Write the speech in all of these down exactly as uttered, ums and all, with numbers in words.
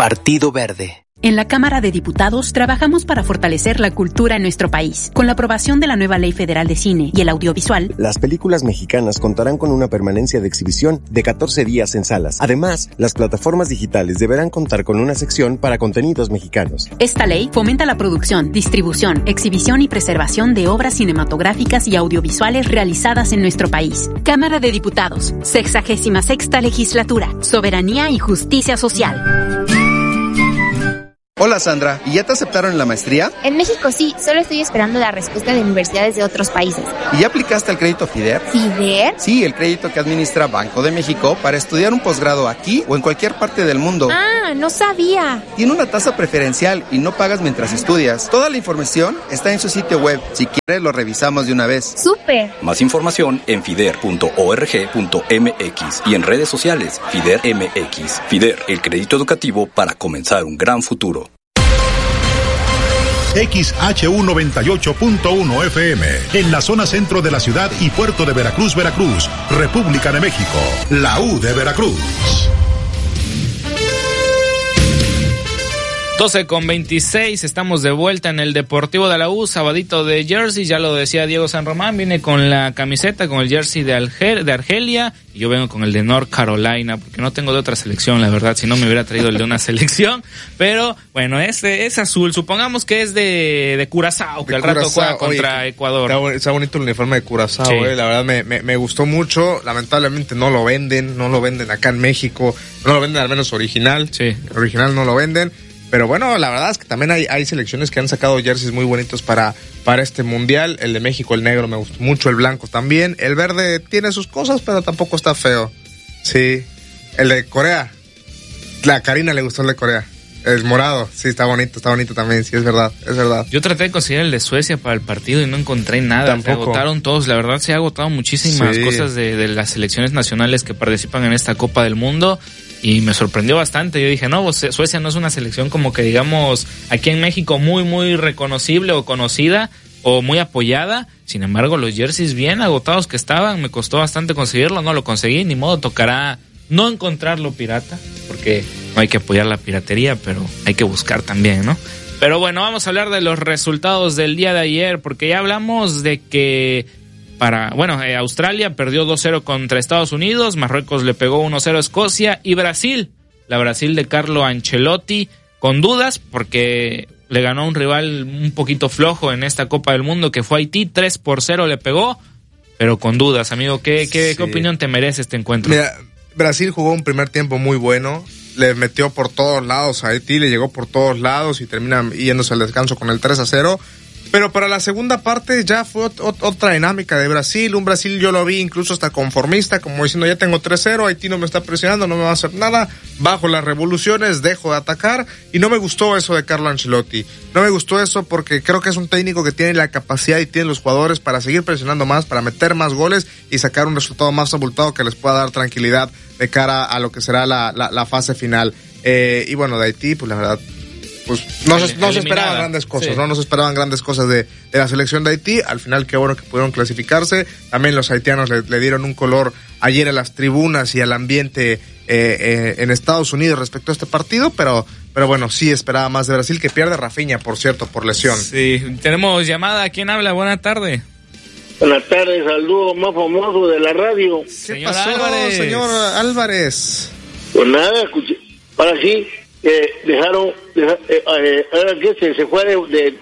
Partido Verde. En la Cámara de Diputados trabajamos para fortalecer la cultura en nuestro país. Con la aprobación de la nueva Ley Federal de Cine y el Audiovisual, las películas mexicanas contarán con una permanencia de exhibición de catorce días en salas. Además, las plataformas digitales deberán contar con una sección para contenidos mexicanos. Esta ley fomenta la producción, distribución, exhibición y preservación de obras cinematográficas y audiovisuales realizadas en nuestro país. Cámara de Diputados, sexagésima sexta legislatura, soberanía y justicia social. Hola Sandra, ¿y ya te aceptaron en la maestría? En México sí, solo estoy esperando la respuesta de universidades de otros países. ¿Y ya aplicaste al crédito FIDER? ¿FIDER? Sí, el crédito que administra Banco de México para estudiar un posgrado aquí o en cualquier parte del mundo. Ah, no sabía. Tiene una tasa preferencial y no pagas mientras estudias. Toda la información está en su sitio web. Si quieres lo revisamos de una vez. ¡Súper! Más información en fider punto org punto m x y en redes sociales FIDER M X. FIDER, el crédito educativo para comenzar un gran futuro. X H U noventa y ocho punto uno F M, en la zona centro de la ciudad y puerto de Veracruz, Veracruz, República de México, la U de Veracruz. doce con veintiséis, estamos de vuelta en el Deportivo de la U, sabadito de jersey, ya lo decía Diego San Román, viene con la camiseta, con el jersey de, Alger, de Argelia, y yo vengo con el de North Carolina, porque no tengo de otra selección, la verdad, si no me hubiera traído el de una selección, pero bueno, este es azul, supongamos que es de, de Curazao, que de al Curazao, rato juega contra oye, Ecuador. Está, está bonito el uniforme de Curazao, sí. eh, la verdad me, me, me gustó mucho, lamentablemente no lo venden, no lo venden acá en México, no lo venden al menos original, sí. original no lo venden. Pero bueno, la verdad es que también hay, hay selecciones que han sacado jerseys muy bonitos para, para este mundial. El de México, el negro, me gustó mucho, el blanco también. El verde tiene sus cosas, pero tampoco está feo. Sí. El de Corea. La Karina le gustó el de Corea. El morado, sí, está bonito, está bonito también, sí, es verdad, es verdad. Yo traté de conseguir el de Suecia para el partido y no encontré nada. Tampoco. Se agotaron todos, la verdad se ha agotado muchísimas sí. cosas de, de las selecciones nacionales que participan en esta Copa del Mundo. Y me sorprendió bastante, yo dije, no, Suecia no es una selección como que digamos aquí en México muy, muy reconocible o conocida o muy apoyada. Sin embargo, los jerseys bien agotados que estaban, me costó bastante conseguirlo, no lo conseguí, ni modo, tocará no encontrarlo pirata, porque no hay que apoyar la piratería, pero hay que buscar también, ¿no? Pero bueno, vamos a hablar de los resultados del día de ayer, porque ya hablamos de que Para, bueno, eh, Australia perdió dos cero contra Estados Unidos, Marruecos le pegó uno cero a Escocia y Brasil, la Brasil de Carlo Ancelotti, con dudas porque le ganó a un rival un poquito flojo en esta Copa del Mundo que fue Haití, tres por cero le pegó, pero con dudas, amigo, ¿qué, qué, sí. ¿qué opinión te merece este encuentro? Mira, Brasil jugó un primer tiempo muy bueno, le metió por todos lados a Haití, le llegó por todos lados y termina yéndose al descanso con el tres a cero. Pero para la segunda parte ya fue ot- otra dinámica de Brasil, un Brasil yo lo vi incluso hasta conformista, como diciendo ya tengo tres cero, Haití no me está presionando, no me va a hacer nada, bajo las revoluciones, dejo de atacar, y no me gustó eso de Carlo Ancelotti, no me gustó eso porque creo que es un técnico que tiene la capacidad y tiene los jugadores para seguir presionando más, para meter más goles y sacar un resultado más abultado que les pueda dar tranquilidad de cara a lo que será la, la, la fase final. Eh, y bueno, de Haití, pues la verdad, pues no se, no se esperaban grandes cosas, sí. no no se esperaban grandes cosas de, de la selección de Haití. Al final qué bueno que pudieron clasificarse. También los haitianos le, le dieron un color ayer a las tribunas y al ambiente eh, eh, en Estados Unidos respecto a este partido, pero pero bueno, sí esperaba más de Brasil, que pierde Rafinha, por cierto, por lesión. Sí, tenemos llamada. ¿Quién habla? Buenas tardes. Buenas tardes, saludos más famoso de la radio. ¿Qué señor pasó, Álvarez? señor Álvarez? Pues nada, escuché, ahora sí. Eh, dejaron, deja, eh, eh, ahora que se, se fue de de,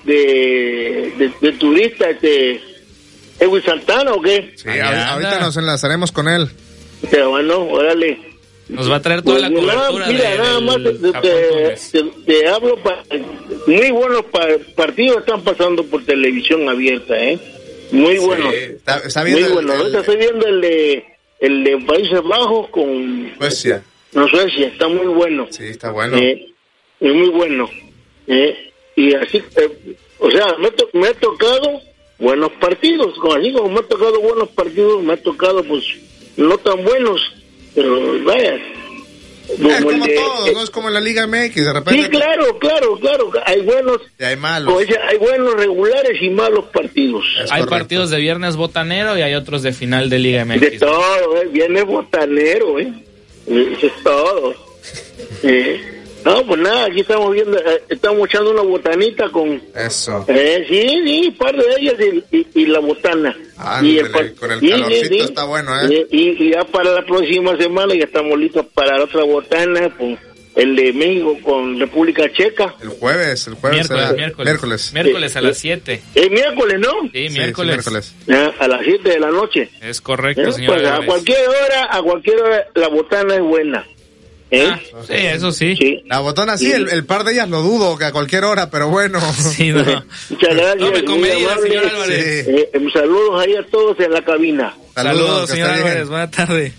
de, de, de turista este Edwin Santana o qué? Sí, ahorita, ahorita nos enlazaremos con él. Pero bueno, órale. Nos va a traer toda pues, la cobertura. Nada, mira, de, nada más te, te, te, te hablo, pa, muy buenos pa, partidos están pasando por televisión abierta, ¿eh? Muy sí, buenos. Está, está viendo muy buenos. Ahorita estoy viendo el de, el de Países Bajos con Suecia. No, Suecia, está muy bueno. Sí, está bueno. Eh, es muy bueno. Eh, y así, eh, o sea, me, to- me ha tocado buenos partidos. Como así como me ha tocado buenos partidos, me ha tocado, pues, no tan buenos. Pero vaya. Como, es como de, todo, eh, no es como en la Liga M X, de repente. Sí, claro, claro, claro. Hay buenos. Y hay malos. Dice, hay buenos regulares y malos partidos. Es hay correcto. Partidos de viernes botanero y hay otros de final de Liga M X. De todo, eh, viernes botanero, ¿eh? Eso es todo. Eh, No, pues nada, aquí estamos viendo, eh, estamos echando una botanita con... Eso. Eh, sí, sí, un par de ellas y, y, y la botana. Ah, y el, el, con el sí, calorcito sí, sí. está bueno, ¿eh? Y, y, y ya para la próxima semana ya estamos listos para la otra botana, pues, el de México con República Checa. El jueves, el jueves. Miércoles, será, miércoles. Miércoles. Miércoles a las siete. Es miércoles, ¿no? Sí, miércoles. Sí, sí, miércoles. Ya, a las siete de la noche. Es correcto, Eh, señor. pues a cualquier hora, a cualquier hora, la botana es buena. ¿Eh? Ah, sí, eso sí. Sí. La botona sí, Sí. el, el par de ellas lo dudo, que a cualquier hora, pero bueno. Sí, no. Muchas gracias. Tome con muy medida, amable. señor Álvarez. Sí. Eh, eh, saludos ahí a todos en la cabina. Saludos, que señor esté bien. Álvarez. Buena tarde.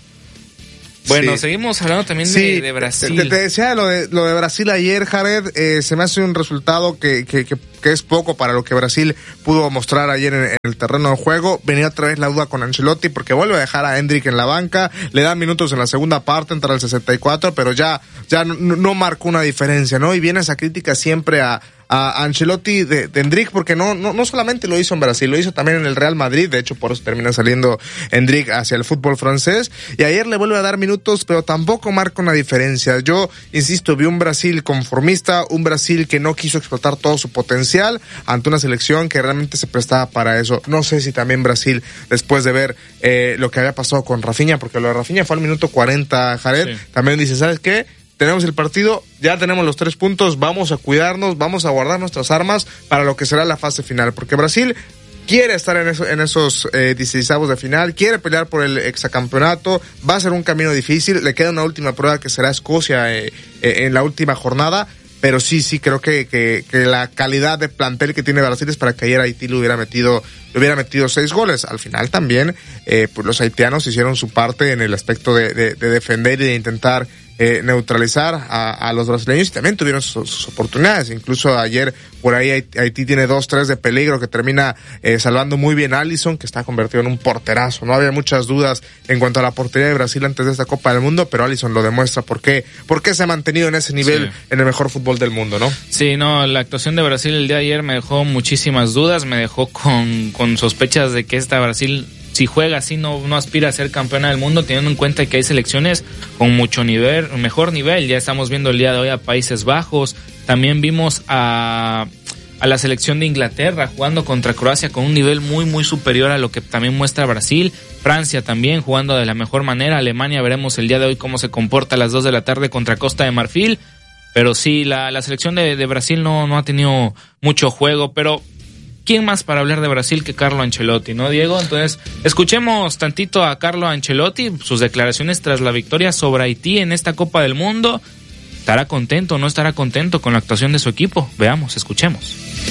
Bueno, Sí. seguimos hablando también Sí, de, de Brasil. Te, te decía lo de, lo de Brasil ayer, Jared, eh, se me hace un resultado que, que, que, que es poco para lo que Brasil pudo mostrar ayer en, en el terreno de juego. Venía otra vez la duda con Ancelotti porque vuelve a dejar a Endrick en la banca, le dan minutos en la segunda parte, entra al sesenta y cuatro, pero ya, ya no, no marcó una diferencia, ¿no? Y viene esa crítica siempre a a Ancelotti de, de Endrick, porque no, no, no solamente lo hizo en Brasil, lo hizo también en el Real Madrid, de hecho por eso termina saliendo Endrick hacia el fútbol francés, y ayer le vuelve a dar minutos, pero tampoco marca una diferencia. Yo, insisto, vi un Brasil conformista, un Brasil que no quiso explotar todo su potencial ante una selección que realmente se prestaba para eso. No sé si también Brasil, después de ver eh, lo que había pasado con Rafinha, porque lo de Rafinha fue al minuto cuarenta, Jared, sí. También dice, ¿sabes qué? Tenemos el partido, ya tenemos los tres puntos, vamos a cuidarnos, vamos a guardar nuestras armas para lo que será la fase final, porque Brasil quiere estar en, eso, en esos eh, dieciseisavos de final, quiere pelear por el hexacampeonato, va a ser un camino difícil, le queda una última prueba que será Escocia eh, eh, en la última jornada, pero sí, sí creo que, que, que la calidad de plantel que tiene Brasil es para que ayer Haití le hubiera metido, le hubiera metido seis goles. Al final también, eh, pues los haitianos hicieron su parte en el aspecto de, de, de defender y de intentar Eh, neutralizar a, a los brasileños, y también tuvieron sus, sus oportunidades. Incluso ayer por ahí Haití tiene dos, tres de peligro que termina eh, salvando muy bien a Alisson, que está convertido en un porterazo. No había muchas dudas en cuanto a la portería de Brasil antes de esta Copa del Mundo, pero Alisson lo demuestra por qué, por qué se ha mantenido en ese nivel, sí, en el mejor fútbol del mundo, ¿no? Sí, no, la actuación de Brasil el día de ayer me dejó muchísimas dudas, me dejó con, con sospechas de que esta Brasil, si juega así, no, no aspira a ser campeona del mundo, teniendo en cuenta que hay selecciones con mucho nivel, mejor nivel. Ya estamos viendo el día de hoy a Países Bajos, también vimos a, a la selección de Inglaterra jugando contra Croacia con un nivel muy muy superior a lo que también muestra Brasil. Francia también jugando de la mejor manera. Alemania veremos el día de hoy cómo se comporta a las dos de la tarde contra Costa de Marfil. Pero sí, la, la selección de, de Brasil no, no ha tenido mucho juego, pero ¿quién más para hablar de Brasil que Carlo Ancelotti, no, Diego? Entonces, escuchemos tantito a Carlo Ancelotti, sus declaraciones tras la victoria sobre Haití en esta Copa del Mundo. ¿Estará contento o no estará contento con la actuación de su equipo? Veamos, escuchemos.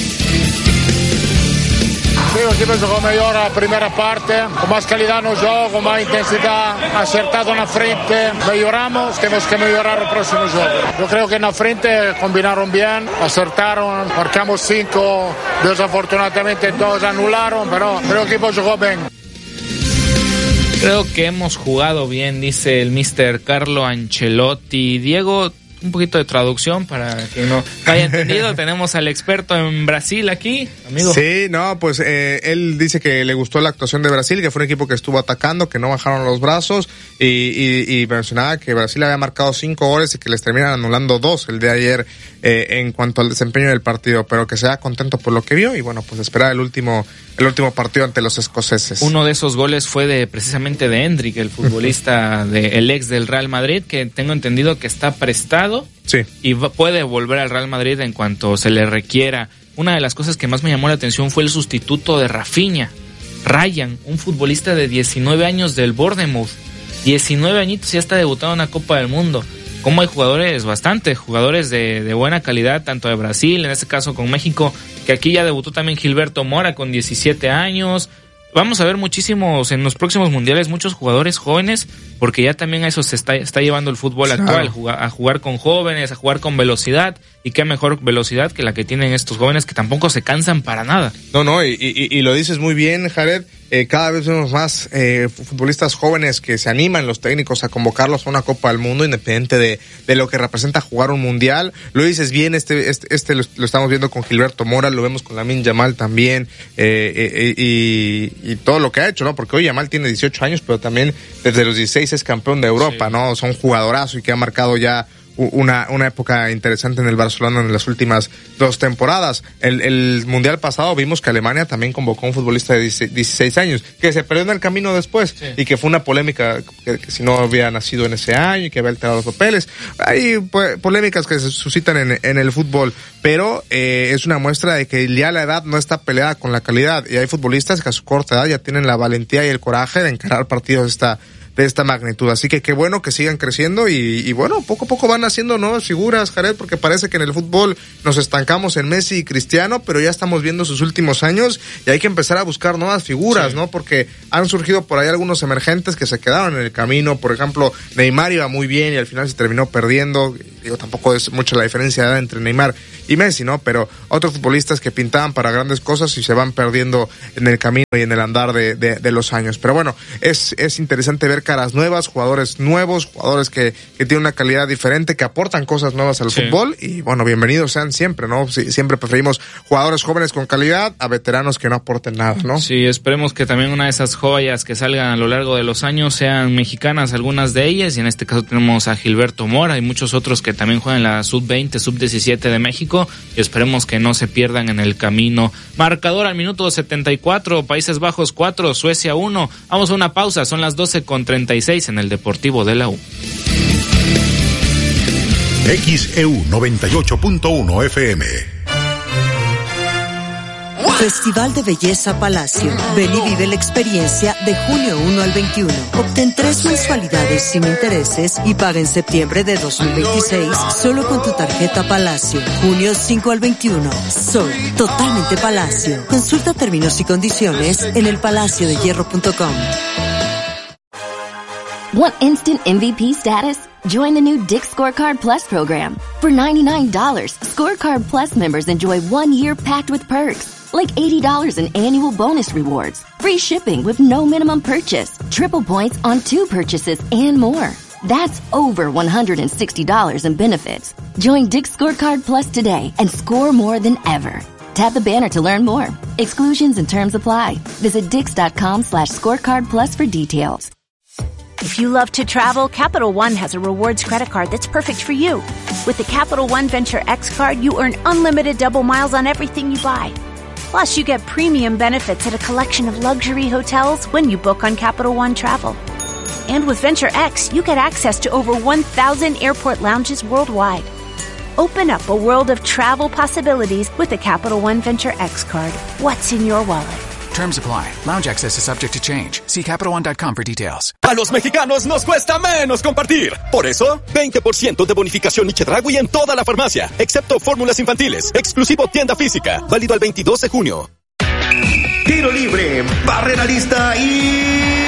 Sí, o equipo jugó mejor la primera parte, con más calidad no juego, con más intensidad, acertado en la frente, mejoramos, tenemos que mejorar el próximo juego. Yo creo que en la frente combinaron bien, acertaron, marcamos cinco, desafortunadamente todos anularon, pero, pero el equipo jugó bien. Creo que hemos jugado bien, dice el mister Carlo Ancelotti. Diego, un poquito de traducción para que no haya entendido. Tenemos al experto en Brasil aquí, amigo. Sí, no, pues eh, él dice que le gustó la actuación de Brasil, que fue un equipo que estuvo atacando, que no bajaron los brazos, y, y, y mencionaba que Brasil había marcado cinco goles y que les terminan anulando dos el de ayer eh, en cuanto al desempeño del partido, pero que sea contento por lo que vio y bueno, pues esperar el último el último partido ante los escoceses. Uno de esos goles fue de precisamente de Endrick, el futbolista de, el ex del Real Madrid, que tengo entendido que está prestado, sí, y va, puede volver al Real Madrid en cuanto se le requiera. Una de las cosas que más me llamó la atención fue el sustituto de Rafinha, Ryan, un futbolista de diecinueve años del Bournemouth, diecinueve añitos y ya está debutado en una Copa del Mundo. Como hay jugadores, bastante jugadores de, de buena calidad, tanto de Brasil, en este caso con México, que aquí ya debutó también Gilberto Mora con diecisiete años. Vamos a ver muchísimos, en los próximos mundiales, muchos jugadores jóvenes, porque ya también a eso se está, está llevando el fútbol claro. actual, jugar, a jugar con jóvenes, a jugar con velocidad, y qué mejor velocidad que la que tienen estos jóvenes que tampoco se cansan para nada. No, no, y, y, y lo dices muy bien, Jared. Eh, cada vez vemos más eh, futbolistas jóvenes que se animan los técnicos a convocarlos a una Copa del Mundo, independiente de, de lo que representa jugar un mundial. Lo dices bien, este este, este lo, lo estamos viendo con Gilberto Mora, lo vemos con Lamine Yamal también, eh, eh, y, y todo lo que ha hecho, ¿no? Porque hoy Yamal tiene dieciocho años, pero también desde los dieciséis es campeón de Europa, sí, ¿no? Son jugadorazo y que ha marcado ya una, una época interesante en el Barcelona en las últimas dos temporadas. El, el Mundial pasado vimos que Alemania también convocó a un futbolista de dieciséis años, que se perdió en el camino después, sí. y que fue una polémica, que, que si no había nacido en ese año y que había alterado los papeles. Hay po- polémicas que se suscitan en, en el fútbol, pero eh, es una muestra de que ya la edad no está peleada con la calidad, y hay futbolistas que a su corta edad ya tienen la valentía y el coraje de encarar partidos de esta de esta magnitud, así que qué bueno que sigan creciendo y, y bueno, poco a poco van haciendo nuevas figuras, Jared, porque parece que en el fútbol nos estancamos en Messi y Cristiano, pero ya estamos viendo sus últimos años y hay que empezar a buscar nuevas figuras, sí. ¿no? Porque han surgido por ahí algunos emergentes que se quedaron en el camino, por ejemplo, Neymar iba muy bien y al final se terminó perdiendo, digo, tampoco es mucha la diferencia de edad entre Neymar y Messi, ¿no? Pero otros futbolistas que pintaban para grandes cosas y se van perdiendo en el camino y en el andar de, de, de los años, pero bueno, es, es interesante ver caras nuevas, jugadores nuevos, jugadores que, que tienen una calidad diferente, que aportan cosas nuevas al sí. fútbol y bueno, bienvenidos sean siempre, ¿no? Sí, siempre preferimos jugadores jóvenes con calidad a veteranos que no aporten nada, ¿no? Sí, esperemos que también una de esas joyas que salgan a lo largo de los años sean mexicanas, algunas de ellas, y en este caso tenemos a Gilberto Mora y muchos otros que también juegan en la sub veinte, sub diecisiete de México, y esperemos que no se pierdan en el camino. Marcador al minuto setenta y cuatro, Países Bajos cuatro, Suecia uno. Vamos a una pausa, son las doce con treinta y seis en el Deportivo de la U. X E U noventa y ocho punto uno F M. Festival de Belleza Palacio. Ven y vive la experiencia de junio uno al veintiuno. Obtén tres mensualidades sin intereses y paga en septiembre de dos mil veintiséis solo con tu tarjeta Palacio. Junio cinco al veintiuno. Soy totalmente Palacio. Consulta términos y condiciones en el palacio de hierro punto com. Want instant M V P status? Join the new Dick's Scorecard Plus program. For ninety-nine dollars, Scorecard Plus members enjoy one year packed with perks, like eighty dollars in annual bonus rewards, free shipping with no minimum purchase, triple points on two purchases, and more. That's over one hundred sixty dollars in benefits. Join Dick's Scorecard Plus today and score more than ever. Tap the banner to learn more. Exclusions and terms apply. Visit dix.com slash scorecard plus for details. If you love to travel, Capital One has a rewards credit card that's perfect for you. With the Capital One Venture X card, you earn unlimited double miles on everything you buy. Plus, you get premium benefits at a collection of luxury hotels when you book on Capital One Travel. And with Venture X, you get access to over one thousand airport lounges worldwide. Open up a world of travel possibilities with the Capital One Venture X card. What's in your wallet? Terms apply. Lounge access is subject to change. See Capital One dot com for details. A los mexicanos nos cuesta menos compartir. Por eso, veinte por ciento de bonificación y Chedraui en toda la farmacia, excepto fórmulas infantiles. Exclusivo tienda física. Válido al veintidós de junio. Tiro libre, barrera lista y...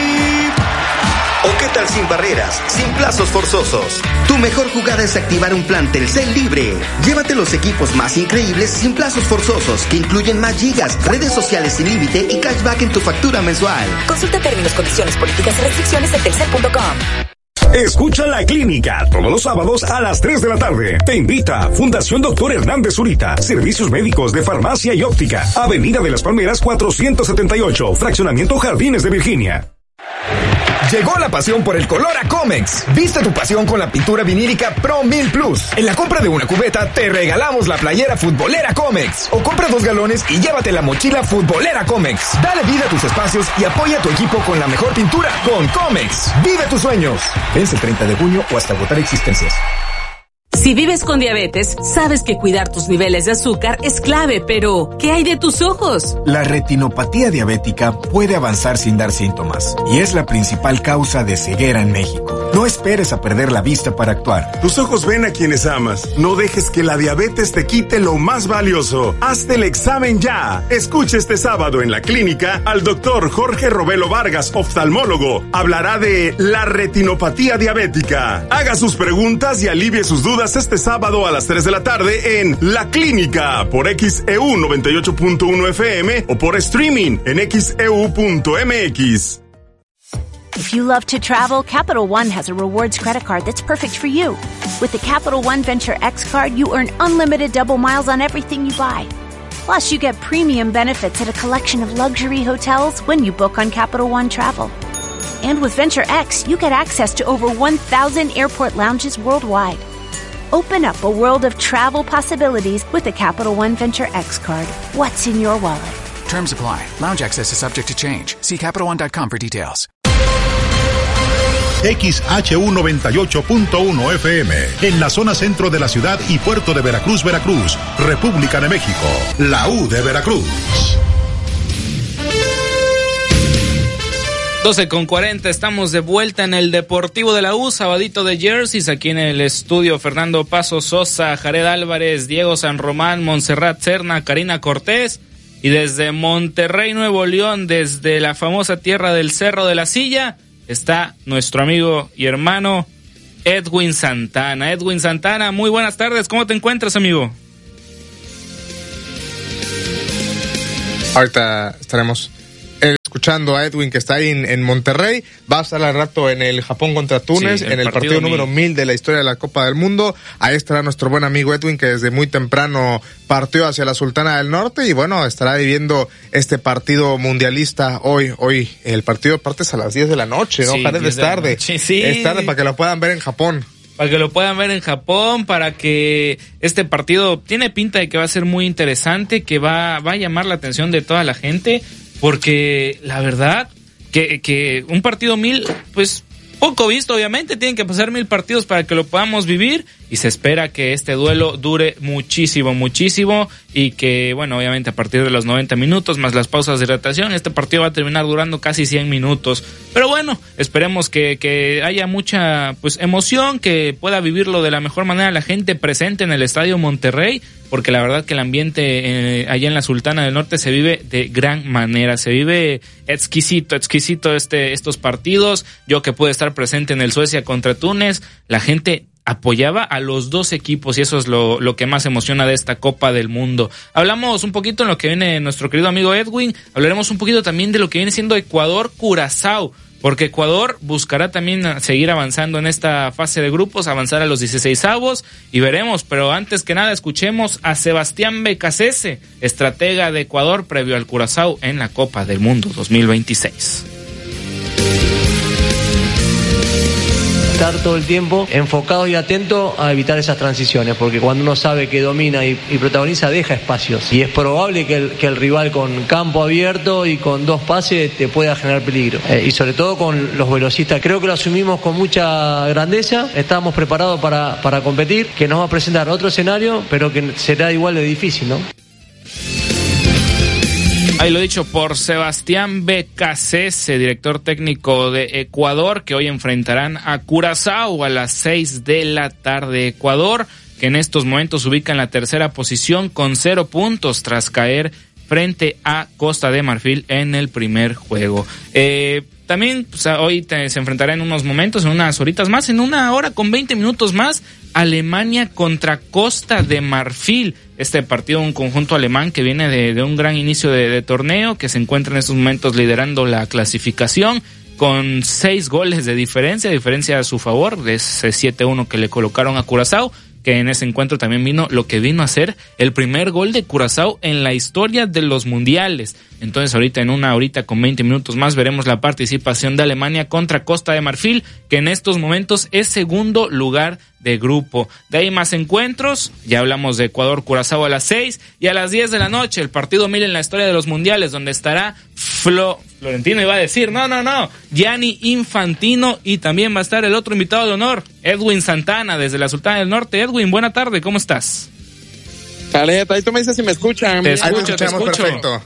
¿O qué tal sin barreras, sin plazos forzosos? Tu mejor jugada es activar un plan Telcel libre. Llévate los equipos más increíbles sin plazos forzosos, que incluyen más gigas, redes sociales sin límite y cashback en tu factura mensual. Consulta términos, condiciones, políticas y restricciones en telcel punto com. Escucha La Clínica todos los sábados a las tres de la tarde. Te invita Fundación Doctor Hernández Zurita. Servicios médicos de farmacia y óptica. Avenida de las Palmeras cuatrocientos setenta y ocho. Fraccionamiento Jardines de Virginia. Llegó la pasión por el color a Comex. Viste tu pasión con la pintura vinílica Pro mil Plus. En la compra de una cubeta te regalamos la playera futbolera Comex. O compra dos galones y llévate la mochila futbolera Comex. Dale vida a tus espacios y apoya a tu equipo con la mejor pintura con Comex. Vive tus sueños. Vence el treinta de junio o hasta agotar existencias. Si vives con diabetes, sabes que cuidar tus niveles de azúcar es clave, pero ¿qué hay de tus ojos? La retinopatía diabética puede avanzar sin dar síntomas y es la principal causa de ceguera en México. No esperes a perder la vista para actuar. Tus ojos ven a quienes amas. No dejes que la diabetes te quite lo más valioso. Hazte el examen ya. Escucha este sábado en la clínica al doctor Jorge Robelo Vargas, oftalmólogo. Hablará de la retinopatía diabética. Haga sus preguntas y alivie sus dudas este sábado a las tres de la tarde en La Clínica por X E U noventa y ocho punto uno F M o por streaming en x e u punto m x. If you love to travel, Capital One has a rewards credit card that's perfect for you. With the Capital One Venture X card, you earn unlimited double miles on everything you buy. Plus, you get premium benefits at a collection of luxury hotels when you book on Capital One Travel. And with Venture X, you get access to over one thousand airport lounges worldwide. Open up a world of travel possibilities with the Capital One Venture X card. What's in your wallet? Terms apply. Lounge access is subject to change. See Capital One dot com for details. X H U noventa y ocho punto uno F M, en la zona centro de la ciudad y puerto de Veracruz, Veracruz, República de México, la U de Veracruz. doce con cuarenta, estamos de vuelta en el Deportivo de la U, sabadito de jerseys, aquí en el estudio Fernando Paso Sosa, Jared Álvarez, Diego San Román, Montserrat Serna, Karina Cortés, y desde Monterrey, Nuevo León, desde la famosa tierra del Cerro de la Silla, está nuestro amigo y hermano Edwin Santana. Edwin Santana, muy buenas tardes, ¿cómo te encuentras, amigo? Ahorita estaremos escuchando a Edwin, que está ahí en, en Monterrey. Va a estar al rato en el Japón contra Túnez, sí, el en el partido, partido número mil. mil de la historia de la Copa del Mundo. Ahí estará nuestro buen amigo Edwin, que desde muy temprano partió hacia la Sultana del Norte y bueno, estará viviendo este partido mundialista hoy. Hoy el partido partes a las diez de la noche, ¿no? Sí, Jared, es tarde. Sí. Es tarde para que lo puedan ver en Japón. Para que lo puedan ver en Japón, para que este partido tiene pinta de que va a ser muy interesante, que va, va a llamar la atención de toda la gente. Porque la verdad que, que un partido mil, pues poco visto, obviamente, tienen que pasar mil partidos para que lo podamos vivir y se espera que este duelo dure muchísimo, muchísimo y que, bueno, obviamente a partir de los noventa minutos más las pausas de hidratación, este partido va a terminar durando casi cien minutos. Pero bueno, esperemos que, que haya mucha pues emoción, que pueda vivirlo de la mejor manera la gente presente en el Estadio Monterrey, porque la verdad que el ambiente eh, allá en la Sultana del Norte se vive de gran manera, se vive exquisito, exquisito este estos partidos. Yo que pude estar presente en el Suecia contra Túnez, la gente apoyaba a los dos equipos y eso es lo, lo que más emociona de esta Copa del Mundo. Hablamos un poquito en lo que viene nuestro querido amigo Edwin, hablaremos un poquito también de lo que viene siendo Ecuador-Curazao, porque Ecuador buscará también seguir avanzando en esta fase de grupos, avanzar a los dieciseisavos y veremos, pero antes que nada escuchemos a Sebastián Becasese, estratega de Ecuador previo al Curazao en la Copa del Mundo dos mil veintiséis. Estar todo el tiempo enfocado y atento a evitar esas transiciones, porque cuando uno sabe que domina y, y protagoniza, deja espacios y es probable que el, que el rival con campo abierto y con dos pases te pueda generar peligro, eh, y sobre todo con los velocistas. Creo que lo asumimos con mucha grandeza, estábamos preparados para, para competir, que nos va a presentar otro escenario, pero que será igual de difícil, ¿no? Ahí lo dicho por Sebastián Becasese, director técnico de Ecuador, que hoy enfrentarán a Curazao a las seis de la tarde. Ecuador, que en estos momentos ubica en la tercera posición con cero puntos tras caer frente a Costa de Marfil en el primer juego. Eh, también pues, hoy te, se enfrentará en unos momentos, en unas horitas más, en una hora con veinte minutos más, Alemania contra Costa de Marfil. Este partido, un conjunto alemán que viene de, de un gran inicio de, de torneo, que se encuentra en estos momentos liderando la clasificación con seis goles de diferencia, diferencia a su favor, de ese siete uno que le colocaron a Curazao, que en ese encuentro también vino lo que vino a ser el primer gol de Curazao en la historia de los mundiales. Entonces ahorita en una horita con veinte minutos más veremos la participación de Alemania contra Costa de Marfil, que en estos momentos es segundo lugar de grupo. De ahí más encuentros, ya hablamos de Ecuador-Curazao a las seis y a las diez de la noche el partido mil en la historia de los mundiales, donde estará Flo, Florentino iba a decir, no, no, no, Gianni Infantino, y también va a estar el otro invitado de honor, Edwin Santana, desde la Sultana del Norte. Edwin, buena tarde, ¿cómo estás? Caleta, ahí tú me dices si me escuchan. Te escucho, te escucho. Perfecto.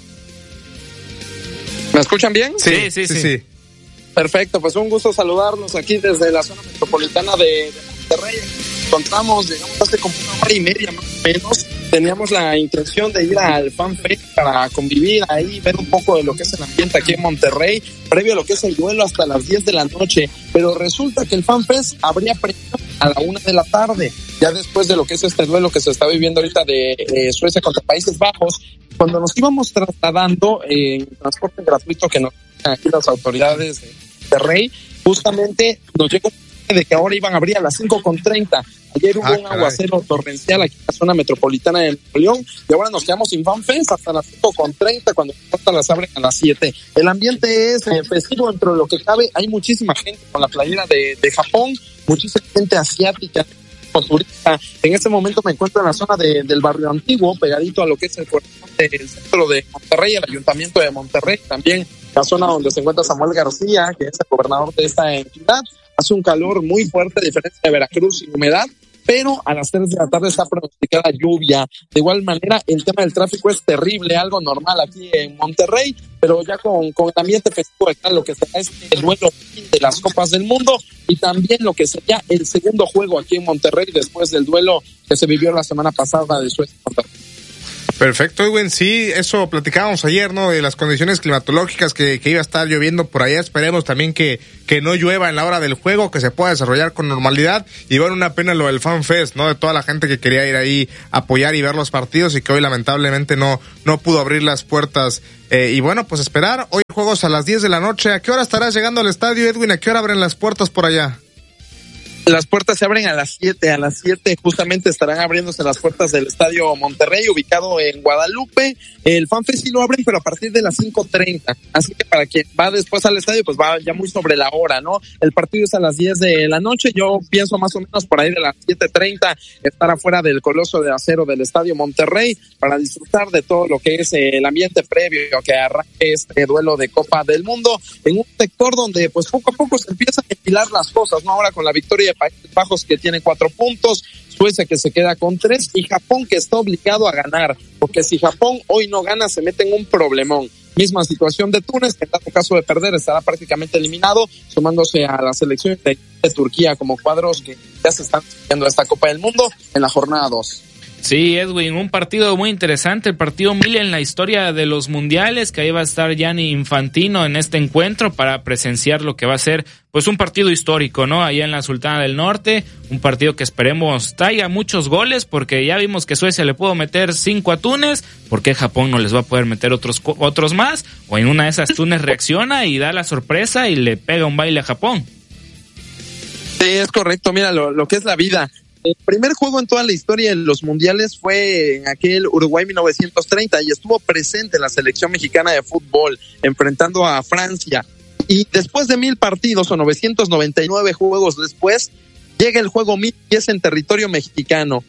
¿Me escuchan bien? Sí, sí, sí, sí, sí. Perfecto, pues un gusto saludarlos aquí desde la zona metropolitana de, de Monterrey. Encontramos, llegamos hace como una hora y media más o menos. Teníamos la intención de ir al Fan Fest para convivir ahí, ver un poco de lo que es el ambiente aquí en Monterrey, previo a lo que es el duelo hasta las diez de la noche. Pero resulta que el Fan Fest habría premio a la una de la tarde, ya después de lo que es este duelo que se está viviendo ahorita de eh, Suecia contra Países Bajos. Cuando nos íbamos trasladando eh, en transporte gratuito que nos dan aquí las autoridades de Monterrey, justamente nos llegó de que ahora iban a abrir a las cinco con treinta. Ayer hubo ah, un aguacero torrencial aquí en la zona metropolitana de León y ahora nos quedamos sin Fan Fest hasta las cinco con treinta, cuando las abren a las siete. El ambiente es eh, festivo dentro de lo que cabe. Hay muchísima gente con la playera de, de Japón, muchísima gente asiática turista. En este momento me encuentro en la zona de, del barrio antiguo, pegadito a lo que es el corazón del centro de Monterrey, el ayuntamiento de Monterrey, también la zona donde se encuentra Samuel García, que es el gobernador de esta entidad. Hace un calor muy fuerte, a diferencia de Veracruz, sin humedad, pero a las tres de la tarde está pronosticada lluvia. De igual manera, el tema del tráfico es terrible, algo normal aquí en Monterrey, pero ya con, con el ambiente festivo, lo que será este duelo de las Copas del Mundo y también lo que sería el segundo juego aquí en Monterrey después del duelo que se vivió la semana pasada de Suecia. Perfecto, Edwin. Sí, eso platicábamos ayer, ¿no? De las condiciones climatológicas que, que iba a estar lloviendo por allá. Esperemos también que, que no llueva en la hora del juego, que se pueda desarrollar con normalidad. Y bueno, una pena lo del Fan Fest, ¿no? De toda la gente que quería ir ahí a apoyar y ver los partidos y que hoy lamentablemente no, no pudo abrir las puertas. Eh, y bueno, pues esperar. Hoy juegos a las diez de la noche. ¿A qué hora estarás llegando al estadio, Edwin? ¿A qué hora abren las puertas por allá? Las puertas se abren a las siete, a las siete justamente estarán abriéndose las puertas del Estadio Monterrey, ubicado en Guadalupe. El FanFest sí lo abren, pero a partir de las cinco treinta, así que para quien va después al estadio, pues va ya muy sobre la hora, ¿no? El partido es a las diez de la noche, yo pienso más o menos por ahí de las siete treinta estar afuera del Coloso de Acero del Estadio Monterrey para disfrutar de todo lo que es el ambiente previo a que arranque este duelo de Copa del Mundo, en un sector donde pues poco a poco se empiezan a enfilar las cosas, ¿no? Ahora con la victoria de Países Bajos, que tiene cuatro puntos, Suecia que se queda con tres y Japón que está obligado a ganar, porque si Japón hoy no gana se mete en un problemón. Misma situación de Túnez, que en dado caso de perder estará prácticamente eliminado, sumándose a la selección de, de Turquía como cuadros que ya se están siguiendo a esta Copa del Mundo en la jornada dos. Sí, Edwin, un partido muy interesante, el partido mil en la historia de los mundiales, que ahí va a estar Gianni Infantino en este encuentro para presenciar lo que va a ser pues un partido histórico, ¿no? Allá en la Sultana del Norte, un partido que esperemos traiga muchos goles, porque ya vimos que Suecia le pudo meter cinco a Túnez, ¿por qué Japón no les va a poder meter otros otros más? O en una de esas Túnez reacciona y da la sorpresa y le pega un baile a Japón. Sí, es correcto, mira lo, lo que es la vida. El primer juego en toda la historia de los mundiales fue en aquel Uruguay mil novecientos treinta y estuvo presente la selección mexicana de fútbol enfrentando a Francia. Y después de mil partidos o novecientos noventa y nueve juegos después, llega el juego mil y es en territorio mexicano.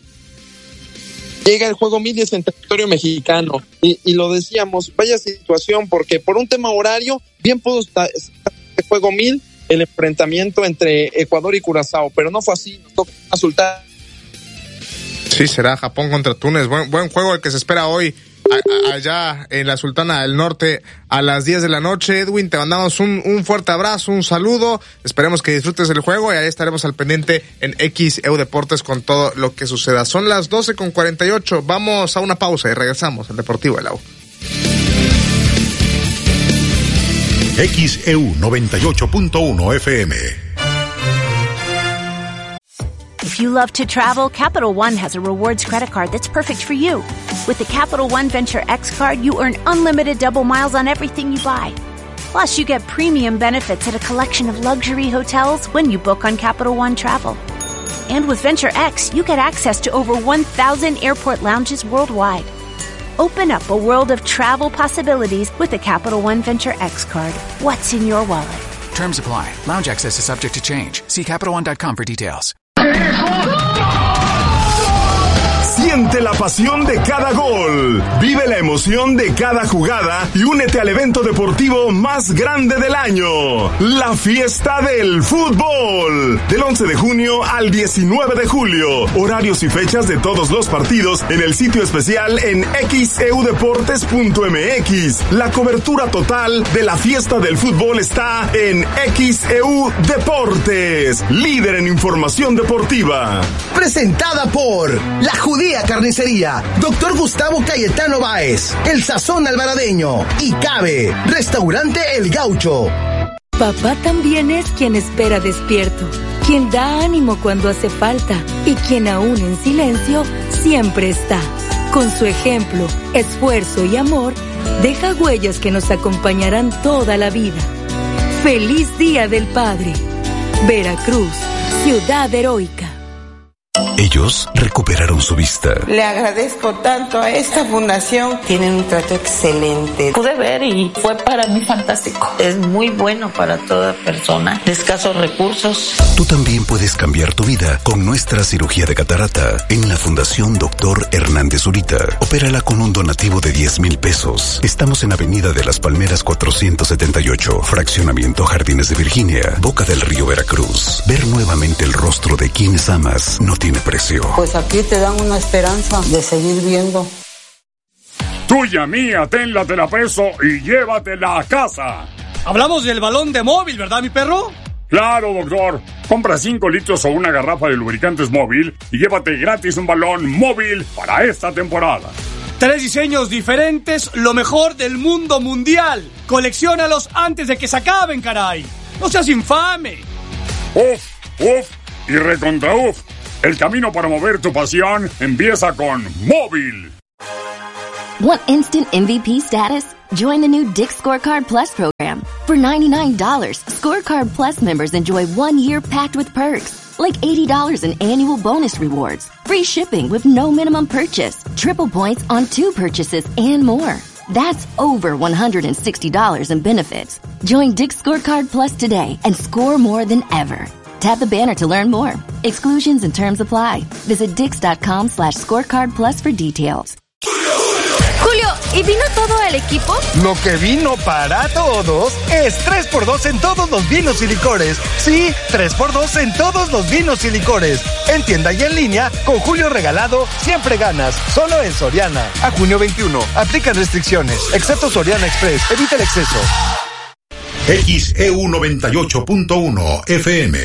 Llega el juego mil y es en territorio mexicano. Y, y lo decíamos, vaya situación, porque por un tema horario, bien pudo estar el juego mil, el enfrentamiento entre Ecuador y Curazao, pero no fue así, nos toca una sultana. Sí, será Japón contra Túnez, buen, buen juego el que se espera hoy a, a, allá en la Sultana del Norte a las diez de la noche. Edwin, te mandamos un, un fuerte abrazo, un saludo, esperemos que disfrutes el juego y ahí estaremos al pendiente en X E U Deportes con todo lo que suceda. Son las doce con cuarenta y ocho, vamos a una pausa y regresamos al Deportivo de la U. X E U noventa y ocho punto uno F M. If you love to travel, Capital One has a rewards credit card that's perfect for you. With the Capital One Venture X card, you earn unlimited double miles on everything you buy. Plus, you get premium benefits at a collection of luxury hotels when you book on Capital One Travel. And with Venture X, you get access to over one thousand airport lounges worldwide. Open up a world of travel possibilities with the Capital One Venture X card. What's in your wallet? Terms apply. Lounge access is subject to change. See Capital One dot com for details. Siente la pasión de cada gol, vive la emoción de cada jugada y únete al evento deportivo más grande del año, la Fiesta del Fútbol, del once de junio al diecinueve de julio, horarios y fechas de todos los partidos en el sitio especial en x e u deportes punto m x. La cobertura total de la Fiesta del Fútbol está en X E U Deportes, líder en información deportiva. Presentada por La Judía Carnicería, Doctor Gustavo Cayetano Báez, El Sazón Alvaradeño y Cabe, Restaurante El Gaucho. Papá también es quien espera despierto, quien da ánimo cuando hace falta y quien aún en silencio siempre está. Con su ejemplo, esfuerzo y amor, deja huellas que nos acompañarán toda la vida. ¡Feliz Día del Padre! Veracruz, ciudad heroica. Ellos recuperaron su vista. Le agradezco tanto a esta fundación. Tienen un trato excelente. Pude ver y fue para mí fantástico. Es muy bueno para toda persona de escasos recursos. Tú también puedes cambiar tu vida con nuestra cirugía de catarata en la Fundación Doctor Hernández Zurita. Opérala con un donativo de diez mil pesos. Estamos en Avenida de las Palmeras cuatrocientos setenta y ocho, Fraccionamiento Jardines de Virginia, Boca del Río, Veracruz. Ver nuevamente el rostro de quienes amas no tiene precio. Pues aquí te dan una esperanza de seguir viendo. Tuya, mía, tenla, te la peso y llévatela a casa. Hablamos del balón de móvil, ¿verdad, mi perro? Claro, doctor. Compra cinco litros o una garrafa de lubricantes móvil y llévate gratis un balón móvil para esta temporada. Tres diseños diferentes, lo mejor del mundo mundial. Colecciónalos antes de que se acaben, caray. No seas infame. Uf, uf y recontra uf. El camino para mover tu pasión empieza con móvil. Want instant M V P status? Join the new Dick's Scorecard Plus program. For ninety-nine dollars, Scorecard Plus members enjoy one year packed with perks, like eighty dollars in annual bonus rewards, free shipping with no minimum purchase, triple points on two purchases, and more. That's over one hundred sixty dollars in benefits. Join Dick's Scorecard Plus today and score more than ever. Tap the banner to learn more. Exclusions and terms apply. Visit dix.com slash scorecard plus for details. Julio, ¿y vino todo el equipo? Lo que vino para todos es tres por dos en todos los vinos y licores. Sí, tres por dos en todos los vinos y licores. En tienda y en línea, con Julio regalado, siempre ganas. Solo en Soriana. A junio veintiuno. Aplican restricciones. Excepto Soriana Express. Evita el exceso. X E U noventa y ocho punto uno F M.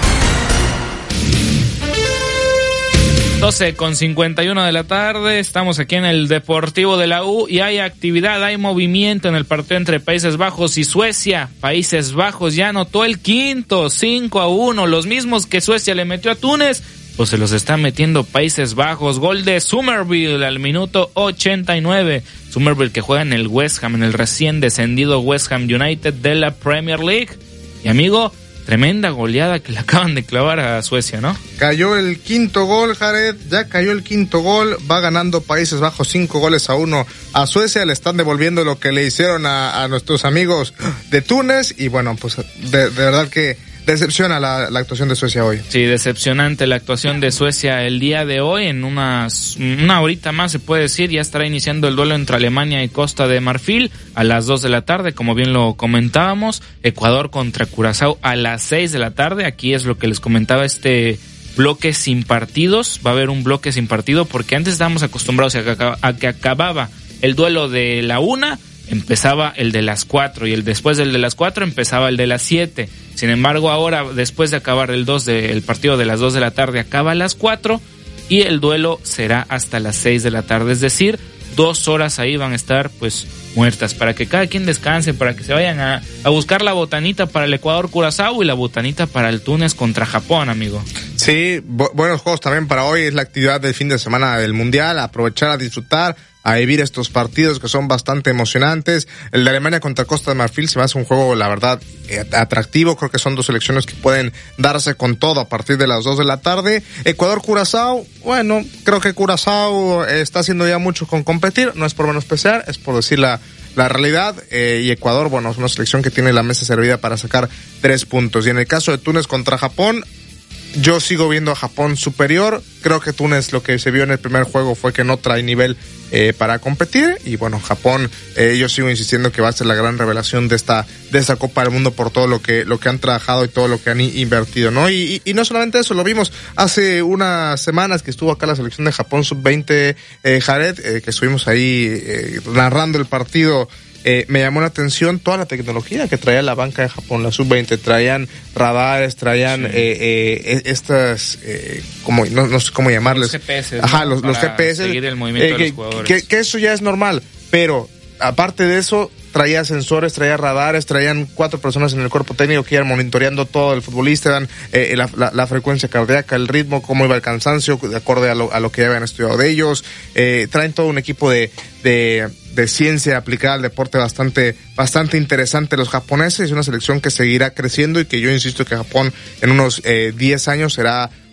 doce con cincuenta y uno de la tarde, estamos aquí en el Deportivo de la U y hay actividad, hay movimiento en el partido entre Países Bajos y Suecia. Países Bajos ya anotó el quinto, cinco a uno, los mismos que Suecia le metió a Túnez, pues se los está metiendo Países Bajos. Gol de Somerville al minuto ochenta y nueve. Somerville que juega en el West Ham, en el recién descendido West Ham United de la Premier League. Y amigo, tremenda goleada que le acaban de clavar a Suecia, ¿no? Cayó el quinto gol, Jared, ya cayó el quinto gol, va ganando Países Bajos cinco goles a uno a Suecia, le están devolviendo lo que le hicieron a, a nuestros amigos de Túnez, y bueno, pues de, de verdad que decepciona la, la actuación de Suecia hoy. Sí, decepcionante la actuación de Suecia el día de hoy. En unas una horita más, se puede decir, ya estará iniciando el duelo entre Alemania y Costa de Marfil a las dos de la tarde, como bien lo comentábamos. Ecuador contra Curazao a las seis de la tarde. Aquí es lo que les comentaba, este bloque sin partidos. Va a haber un bloque sin partido porque antes estábamos acostumbrados a que, a que acababa el duelo de la una, empezaba el de las cuatro, y el después del de las cuatro empezaba el de las siete. Sin embargo, ahora, después de acabar el dos de, el partido de las dos de la tarde, acaba a las cuatro y el duelo será hasta las seis de la tarde. Es decir, dos horas ahí van a estar pues muertas para que cada quien descanse, para que se vayan a, a buscar la botanita para el Ecuador Curazao y la botanita para el Túnez contra Japón, amigo. Sí, bu- buenos juegos también para hoy. Es la actividad del fin de semana del Mundial. Aprovechar a disfrutar, a vivir estos partidos que son bastante emocionantes. El de Alemania contra Costa de Marfil se me hace un juego, la verdad, eh, atractivo. Creo que son dos selecciones que pueden darse con todo a partir de las dos de la tarde. Ecuador-Curazao, bueno, creo que Curazao eh, está haciendo ya mucho con competir. No es por menospreciar, es por decir la, la realidad. Eh, y Ecuador, bueno, es una selección que tiene la mesa servida para sacar tres puntos. Y en el caso de Túnez contra Japón, yo sigo viendo a Japón superior. Creo que Túnez, lo que se vio en el primer juego fue que no trae nivel eh, para competir. Y bueno, Japón, eh, yo sigo insistiendo que va a ser la gran revelación de esta de esta Copa del Mundo por todo lo que lo que han trabajado y todo lo que han invertido, ¿no? Y, y, y no solamente eso, lo vimos hace unas semanas que estuvo acá la selección de Japón sub veinte, eh, Jared, eh, que estuvimos ahí eh, narrando el partido. Eh, me llamó la atención toda la tecnología que traía la banca de Japón, la sub veinte. Traían radares, traían sí. eh, eh, estas, eh, como, no, no sé cómo llamarles. Los G P S. Ajá, ¿no? los, los G P S. Seguir el movimiento eh, que, de los jugadores. Que, que eso ya es normal, pero aparte de eso, traía sensores, traía radares, traían cuatro personas en el cuerpo técnico que iban monitoreando todo el futbolista, dan eh, la, la, la frecuencia cardíaca, el ritmo, cómo iba el cansancio, de acuerdo a lo, a lo que ya habían estudiado de ellos. Eh, traen todo un equipo de, de, de ciencia aplicada al deporte bastante, bastante interesante los japoneses. Es una selección que seguirá creciendo y que yo insisto que Japón en unos eh, diez años será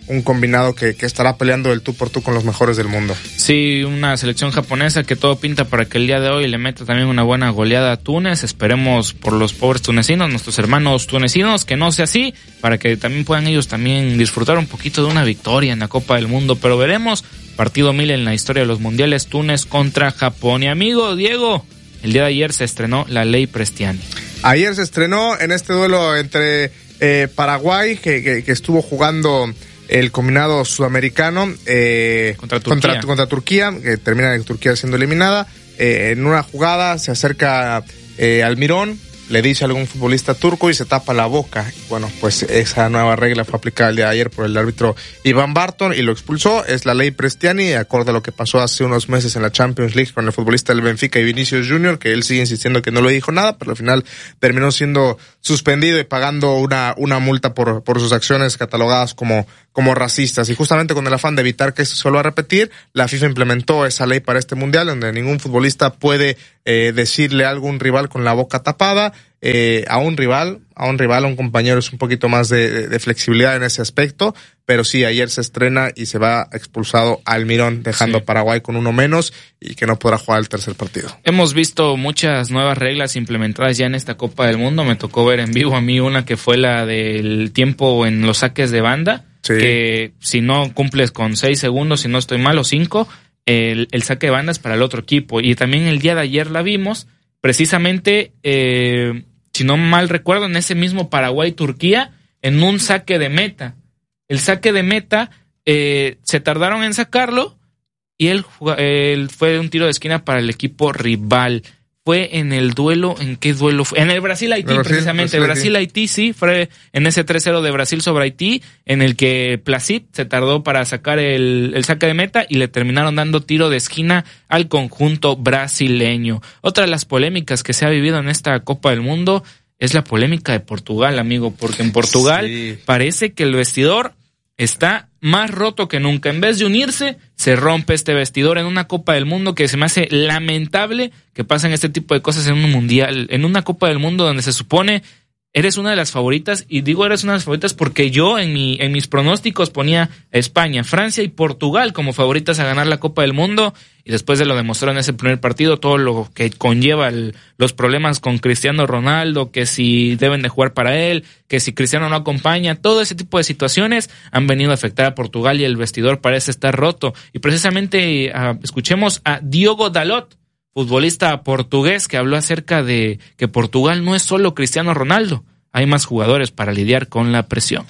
un combinado que, que estará peleando el tú por tú con los mejores del mundo. Sí, una selección japonesa que todo pinta para que el día de hoy le meta también una buena goleada a Túnez. Esperemos por los pobres tunecinos, nuestros hermanos tunecinos, que no sea así, para que también puedan ellos también disfrutar un poquito de una victoria en la Copa del Mundo. Pero veremos, partido mil en la historia de los mundiales, Túnez contra Japón. Y amigo Diego, el día de ayer se estrenó la Ley Prestiani. Ayer se estrenó en este duelo entre eh, Paraguay, que, que, que estuvo jugando el combinado sudamericano eh, contra Turquía, contra, contra Turquía, que termina Turquía siendo eliminada. Eh, en una jugada se acerca eh, Almirón, le dice a algún futbolista turco y se tapa la boca. Bueno, pues esa nueva regla fue aplicada el día de ayer por el árbitro Iván Barton y lo expulsó. Es la Ley Prestiani, acorde a lo que pasó hace unos meses en la Champions League con el futbolista del Benfica y Vinicius Junior, que él sigue insistiendo que no le dijo nada, pero al final terminó siendo suspendido y pagando una una multa por por sus acciones catalogadas como como racistas. Y justamente con el afán de evitar que esto se vuelva a repetir, la FIFA implementó esa ley para este mundial, donde ningún futbolista puede eh, decirle algo a un rival con la boca tapada. Eh, a un rival, a un rival, a un compañero es un poquito más de, de, de flexibilidad en ese aspecto, pero sí, ayer se estrena y se va expulsado Almirón, dejando sí. a Paraguay con uno menos y que no podrá jugar el tercer partido. Hemos visto muchas nuevas reglas implementadas ya en esta Copa del Mundo. Me tocó ver en vivo a mí una que fue la del tiempo en los saques de banda, sí. que si no cumples con seis segundos, si no estoy mal, o cinco, el, el saque de banda es para el otro equipo. Y también el día de ayer la vimos, precisamente, eh, si no mal recuerdo, en ese mismo Paraguay-Turquía, en un saque de meta. El saque de meta, eh, se tardaron en sacarlo y él, él fue un tiro de esquina para el equipo rival. Fue en el duelo, ¿en qué duelo fue? En el Brasil-Haití, Brasil, precisamente. Brasil-Haití, sí, fue en ese tres cero de Brasil sobre Haití, en el que Placid se tardó para sacar el, el saque de meta y le terminaron dando tiro de esquina al conjunto brasileño. Otra de las polémicas que se ha vivido en esta Copa del Mundo es la polémica de Portugal, amigo, porque en Portugal sí. parece que el vestidor está más roto que nunca. En vez de unirse, se rompe este vestidor en una Copa del Mundo que se me hace lamentable que pasen este tipo de cosas en un mundial, en una Copa del Mundo donde se supone eres una de las favoritas, y digo eres una de las favoritas porque yo en mi en mis pronósticos ponía a España, Francia y Portugal como favoritas a ganar la Copa del Mundo, y después de lo demostró en ese primer partido, todo lo que conlleva el, los problemas con Cristiano Ronaldo, que si deben de jugar para él, que si Cristiano no acompaña, todo ese tipo de situaciones han venido a afectar a Portugal y el vestidor parece estar roto. Y precisamente uh, escuchemos a Diogo Dalot, futbolista portugués, que habló acerca de que Portugal no es solo Cristiano Ronaldo, hay más jugadores para lidiar con la presión.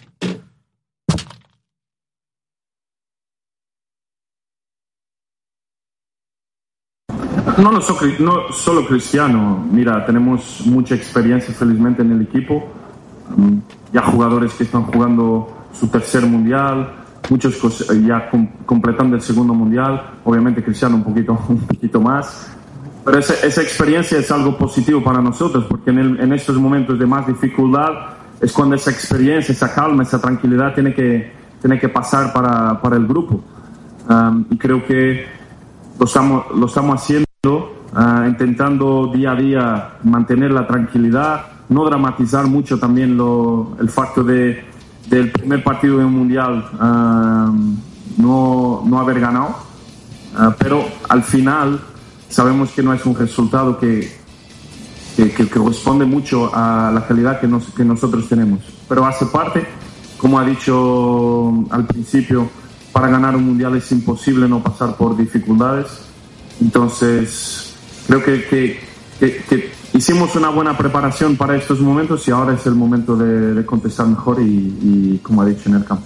No, no, so, no solo Cristiano, mira, tenemos mucha experiencia felizmente en el equipo, um, ya jugadores que están jugando su tercer mundial, muchos ya com- completando el segundo mundial, obviamente Cristiano un poquito, un poquito más. Pero esa, esa experiencia es algo positivo para nosotros, porque en, el, en estos momentos de más dificultad es cuando esa experiencia, esa calma, esa tranquilidad tiene que, tiene que pasar para, para el grupo. Um, y creo que lo estamos, lo estamos haciendo, uh, intentando día a día mantener la tranquilidad, no dramatizar mucho también lo, el facto de, del primer partido en un mundial uh, no, no haber ganado, uh, pero al final sabemos que no es un resultado que, que, que corresponde mucho a la calidad que, nos, que nosotros tenemos. Pero hace parte, como ha dicho al principio, para ganar un mundial es imposible no pasar por dificultades. Entonces, creo que, que, que, que hicimos una buena preparación para estos momentos y ahora es el momento de, de contestar mejor y, y, como ha dicho, en el campo.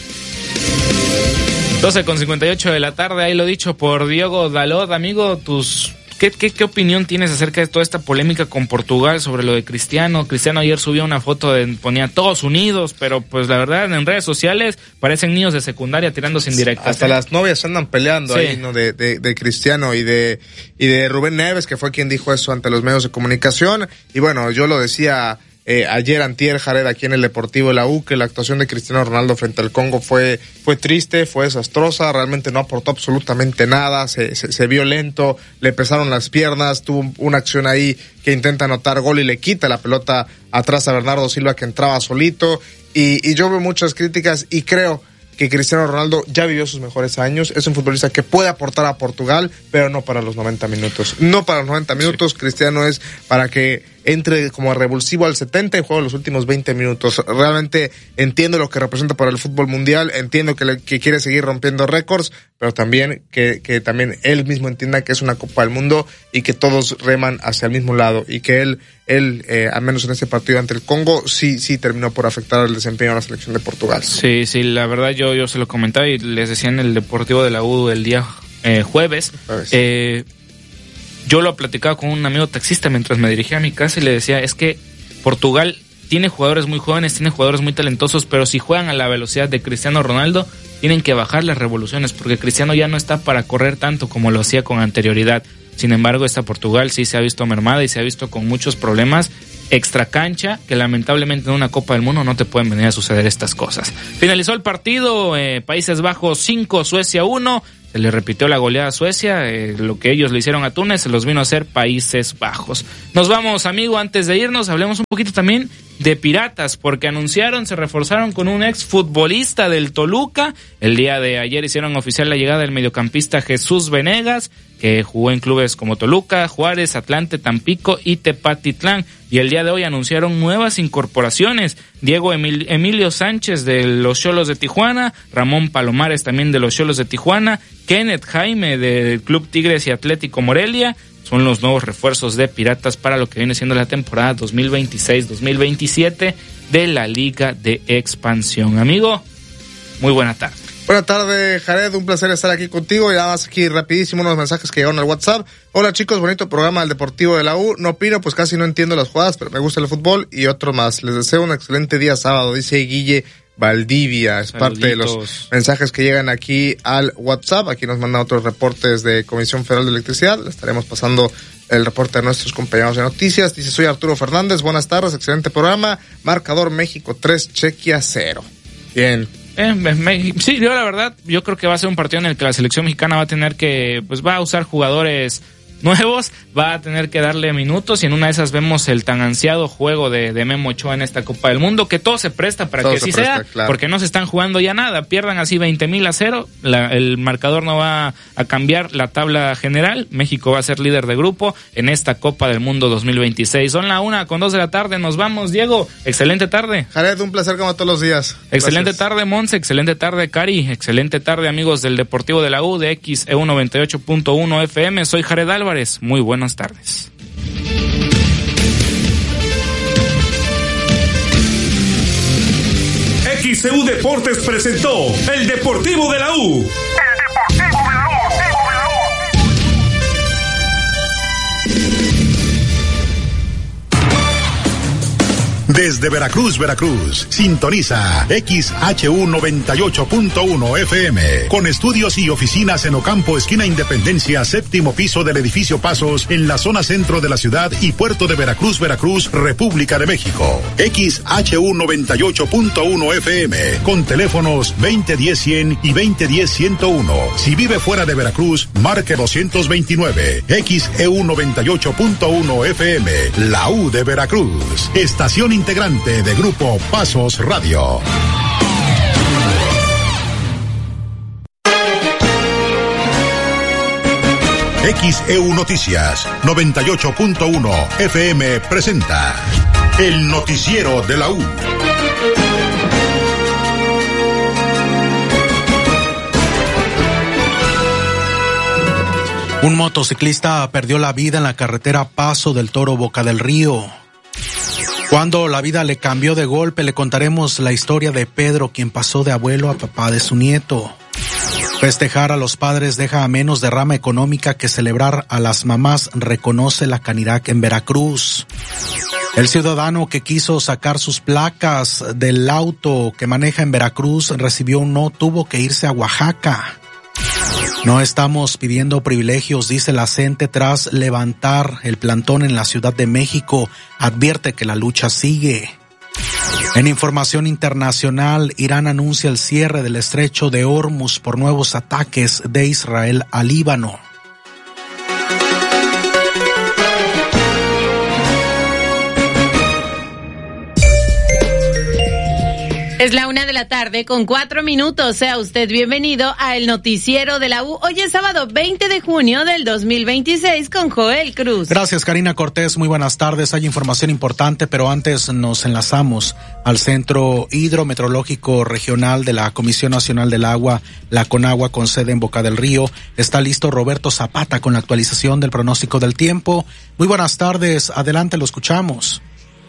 doce con cincuenta y ocho de la tarde, ahí lo dicho por Diogo Dalot. Amigo, tus ¿qué, qué, ¿qué opinión tienes acerca de toda esta polémica con Portugal sobre lo de Cristiano? Cristiano ayer subió una foto de ponía todos unidos, pero pues la verdad en redes sociales parecen niños de secundaria tirándose indirectas. Hasta ¿eh? Las novias andan peleando sí. ahí, ¿no? De, de, de Cristiano y de, y de Rubén Neves, que fue quien dijo eso ante los medios de comunicación. Y bueno, yo lo decía Eh, ayer antier, Jared, aquí en el Deportivo de la U, que la actuación de Cristiano Ronaldo frente al Congo fue fue triste, fue desastrosa, realmente no aportó absolutamente nada, se, se, se vio lento, le pesaron las piernas, tuvo una acción ahí que intenta anotar gol y le quita la pelota atrás a Bernardo Silva, que entraba solito, y, y yo veo muchas críticas y creo que Cristiano Ronaldo ya vivió sus mejores años, es un futbolista que puede aportar a Portugal, pero no para los noventa minutos. No para los noventa minutos, sí. Cristiano es para que entre como revulsivo al setenta y juegue los últimos veinte minutos. Realmente entiendo lo que representa para el fútbol mundial, entiendo que, le, que quiere seguir rompiendo récords, pero también que, que también él mismo entienda que es una Copa del Mundo y que todos reman hacia el mismo lado, y que él, él eh, al menos en este partido ante el Congo, sí, sí terminó por afectar el desempeño de la selección de Portugal. Sí, sí, la verdad yo, yo se lo comentaba y les decía en el Deportivo de la U el día eh, jueves, jueves. Eh, yo lo platicaba con un amigo taxista mientras me dirigía a mi casa y le decía, es que Portugal tiene jugadores muy jóvenes, tiene jugadores muy talentosos, pero si juegan a la velocidad de Cristiano Ronaldo, tienen que bajar las revoluciones, porque Cristiano ya no está para correr tanto como lo hacía con anterioridad. Sin embargo, esta Portugal sí se ha visto mermada y se ha visto con muchos problemas extra cancha, que lamentablemente en una Copa del Mundo no te pueden venir a suceder estas cosas. Finalizó el partido, eh, Países Bajos cinco, Suecia uno. Se le repitió la goleada a Suecia, eh, lo que ellos le hicieron a Túnez se los vino a hacer Países Bajos. Nos vamos, amigo, antes de irnos, hablemos un poquito también de Piratas, porque anunciaron, se reforzaron con un ex futbolista del Toluca. El día de ayer hicieron oficial la llegada del mediocampista Jesús Venegas, que jugó en clubes como Toluca, Juárez, Atlante, Tampico y Tepatitlán. Y el día de hoy anunciaron nuevas incorporaciones. Diego Emil, Emilio Sánchez de los Xolos de Tijuana, Ramón Palomares también de los Xolos de Tijuana, Kenneth Jaime del Club Tigres y Atlético Morelia. Son los nuevos refuerzos de Piratas para lo que viene siendo la temporada dos mil veintiséis dos mil veintisiete de la Liga de Expansión. Amigo, muy buena tarde. Buenas tardes, Jared, un placer estar aquí contigo. Y nada más aquí rapidísimo unos mensajes que llegaron al WhatsApp. Hola chicos, bonito programa del Deportivo de la U. No opino, pues casi no entiendo las jugadas, pero me gusta el fútbol. Y otro más, les deseo un excelente día sábado, dice Guille Valdivia. Es Saluditos. Parte de los mensajes que llegan aquí al WhatsApp. Aquí nos mandan otros reportes de Comisión Federal de Electricidad. Le estaremos pasando el reporte de nuestros compañeros de noticias. Dice, soy Arturo Fernández, buenas tardes, excelente programa. Marcador México tres, Chequia cero. Bien. Eh, me, sí, yo la verdad, yo creo que va a ser un partido en el que la selección mexicana va a tener que, pues va a usar jugadores nuevos, va a tener que darle minutos, y en una de esas vemos el tan ansiado juego de, de Memo Ochoa en esta Copa del Mundo, que todo se presta para todo que así presta, sea, claro. Porque no se están jugando ya nada, pierdan así veinte mil a cero, la, el marcador no va a cambiar la tabla general, México va a ser líder de grupo en esta Copa del Mundo dos mil veintiséis. Son la una con dos de la tarde, nos vamos, Diego, excelente tarde. Jared, un placer como todos los días. Excelente Gracias. Tarde, Monse, excelente tarde, Cari, excelente tarde, amigos del Deportivo de la U, de X E U noventa y ocho punto uno F M, soy Jared Álvarez. Muy buenas tardes. X E U Deportes presentó el Deportivo de la U. El Deportivo de la U. Desde Veracruz, Veracruz, sintoniza X H U noventa y ocho punto uno F M, con estudios y oficinas en Ocampo, esquina Independencia, séptimo piso del edificio Pasos, en la zona centro de la ciudad y puerto de Veracruz, Veracruz, República de México. X H U noventa y ocho punto uno F M, con teléfonos veinte diez cien y veinte diez ciento uno. Si vive fuera de Veracruz, marque doscientos veintinueve. X E U noventa y ocho punto uno F M, la U de Veracruz. Estación integrante de Grupo Pasos Radio. X E U Noticias noventa y ocho punto uno F M presenta el noticiero de la U. Un motociclista perdió la vida en la carretera Paso del Toro Boca del Río. Cuando la vida le cambió de golpe, le contaremos la historia de Pedro, quien pasó de abuelo a papá de su nieto. Festejar a los padres deja menos derrama económica que celebrar a las mamás, reconoce la Canirac en Veracruz. El ciudadano que quiso sacar sus placas del auto que maneja en Veracruz recibió un no, tuvo que irse a Oaxaca. No estamos pidiendo privilegios, dice la C E N T E, tras levantar el plantón en la Ciudad de México. Advierte que la lucha sigue. En información internacional, Irán anuncia el cierre del estrecho de Hormuz por nuevos ataques de Israel a Líbano. Es la una de la tarde con cuatro minutos. Sea usted bienvenido a el noticiero de la U. Hoy es sábado veinte de junio del dos mil veintiséis con Joel Cruz. Gracias, Karina Cortés. Muy buenas tardes. Hay información importante, pero antes nos enlazamos al Centro Hidrometeorológico Regional de la Comisión Nacional del Agua, la CONAGUA, con sede en Boca del Río. Está listo Roberto Zapata con la actualización del pronóstico del tiempo. Muy buenas tardes. Adelante, lo escuchamos.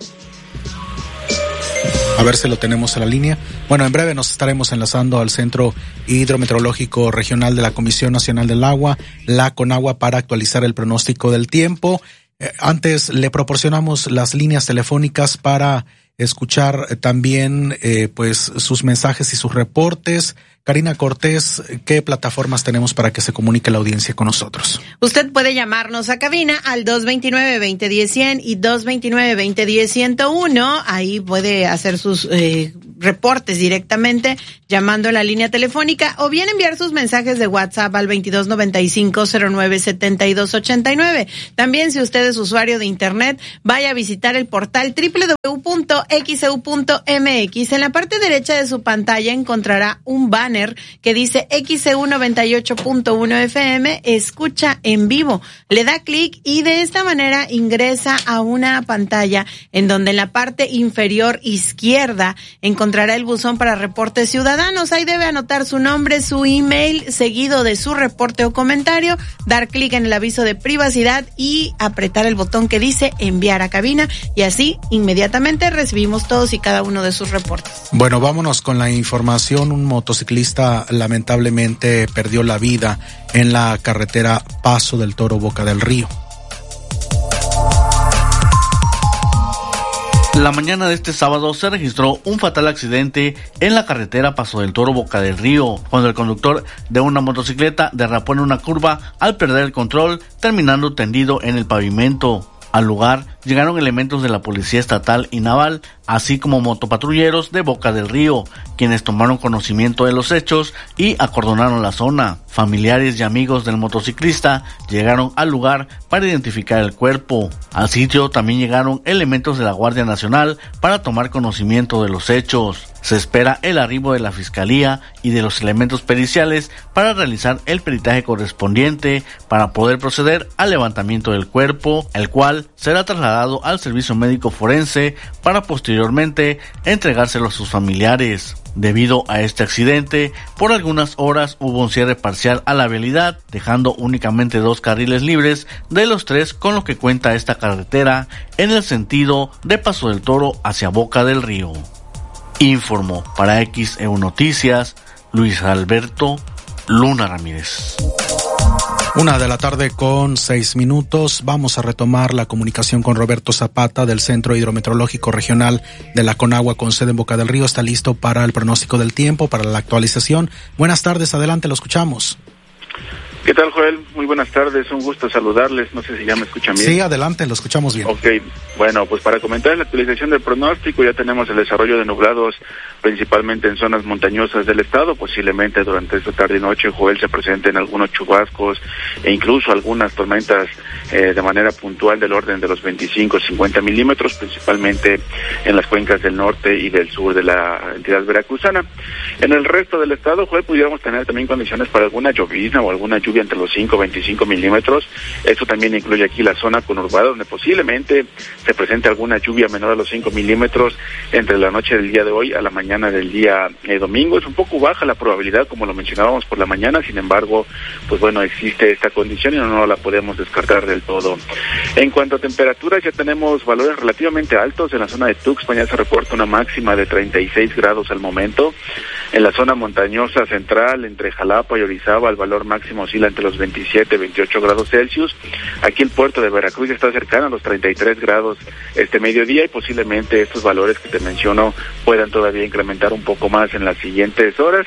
A ver si lo tenemos en la línea. Bueno, en breve nos estaremos enlazando al Centro Hidrometeorológico Regional de la Comisión Nacional del Agua, la CONAGUA, para actualizar el pronóstico del tiempo. Eh, antes le proporcionamos las líneas telefónicas para escuchar también eh, pues sus mensajes y sus reportes. Karina Cortés, ¿qué plataformas tenemos para que se comunique la audiencia con nosotros? Usted puede llamarnos a cabina al dos veintinueve, veinte diez, cien y dos veintinueve, veinte diez, ciento uno. Ahí puede hacer sus eh, reportes directamente llamando a la línea telefónica o bien enviar sus mensajes de WhatsApp al veintidós noventa y cinco, cero nueve, setenta y dos ochenta y nueve. También, si usted es usuario de internet, vaya a visitar el portal doble u doble u doble u punto x e u punto m x. En la parte derecha de su pantalla encontrará un banner que dice X E U noventa y ocho punto uno F M, escucha en vivo. Le da clic y de esta manera ingresa a una pantalla en donde en la parte inferior izquierda encontrará el buzón para reportes ciudadanos. Ahí debe anotar su nombre, su email, seguido de su reporte o comentario, dar clic en el aviso de privacidad y apretar el botón que dice enviar a cabina, y así inmediatamente recibimos todos y cada uno de sus reportes. Bueno, vámonos con la información. Un motociclista lamentablemente perdió la vida en la carretera Paso del Toro Boca del Río. La mañana de este sábado se registró un fatal accidente en la carretera Paso del Toro Boca del Río, cuando el conductor de una motocicleta derrapó en una curva al perder el control, terminando tendido en el pavimento. Al lugar llegaron elementos de la Policía Estatal y Naval, así como motopatrulleros de Boca del Río, quienes tomaron conocimiento de los hechos y acordonaron la zona. Familiares y amigos del motociclista llegaron al lugar para identificar el cuerpo. Al sitio también llegaron elementos de la Guardia Nacional para tomar conocimiento de los hechos. Se espera el arribo de la Fiscalía y de los elementos periciales para realizar el peritaje correspondiente para poder proceder al levantamiento del cuerpo, el cual será trasladado al servicio médico forense para posteriormente entregárselo a sus familiares. Debido a este accidente, por algunas horas hubo un cierre parcial a la vialidad, dejando únicamente dos carriles libres de los tres con lo que cuenta esta carretera en el sentido de Paso del Toro hacia Boca del Río. Informó para X E U Noticias, Luis Alberto Luna Ramírez. Una de la tarde con seis minutos. Vamos a retomar la comunicación con Roberto Zapata del Centro Hidrometeorológico Regional de la CONAGUA, con sede en Boca del Río. Está listo para el pronóstico del tiempo, para la actualización. Buenas tardes, adelante, lo escuchamos. ¿Qué tal, Joel? Muy buenas tardes, un gusto saludarles. No sé si ya me escuchan bien. Sí, adelante, lo escuchamos bien. Ok, bueno, pues para comentar la actualización del pronóstico, ya tenemos el desarrollo de nublados principalmente en zonas montañosas del estado. Posiblemente durante esta tarde y noche, Joel, se presenten algunos chubascos e incluso algunas tormentas eh, de manera puntual del orden de los veinticinco a cincuenta milímetros, principalmente en las cuencas del norte y del sur de la entidad veracruzana. En el resto del estado, Joel, pudiéramos tener también condiciones para alguna llovizna o alguna lluvia entre los cinco y veinticinco milímetros. Esto también incluye aquí la zona conurbada, donde posiblemente se presente alguna lluvia menor a los cinco milímetros entre la noche del día de hoy a la mañana del día eh, domingo. Es un poco baja la probabilidad, como lo mencionábamos por la mañana, sin embargo, pues bueno, existe esta condición y no, no la podemos descartar del todo. En cuanto a temperaturas, ya tenemos valores relativamente altos. En la zona de Tuxpan ya se reporta una máxima de treinta y seis grados al momento. En la zona montañosa central, entre Jalapa y Orizaba, el valor máximo oscila entre los veintisiete y veintiocho grados Celsius. Aquí el puerto de Veracruz ya está cercano a los treinta y tres grados este mediodía, y posiblemente estos valores que te menciono puedan todavía incrementar un poco más en las siguientes horas.